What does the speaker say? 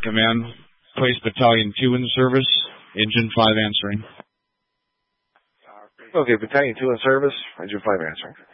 Command, place Battalion 2 in service, Engine 5 answering. Okay, Battalion 2 in service, Engine 5 answering.